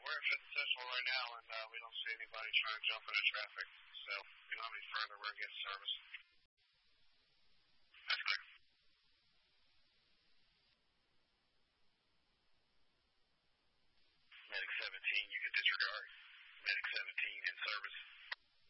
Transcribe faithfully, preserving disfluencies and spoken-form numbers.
we're at Fifth and Central right now, and uh, we don't see anybody trying to jump into traffic. So we don't have any further. We're getting service. That's clear. Medic seventeen, you can disregard. Medic seventeen in service.